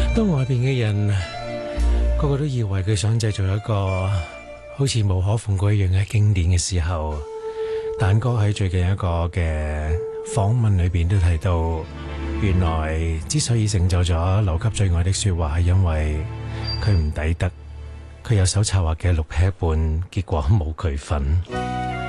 當外邊嘅人個個都以為佢想製造一個好似無可奉告一樣嘅經典嘅時候，蛋哥喺最近一個嘅訪問裏邊都提到，原來之所以成就咗留給最愛的說話，係因為佢唔抵得，佢有手策劃嘅錄劇本，結果冇佢份。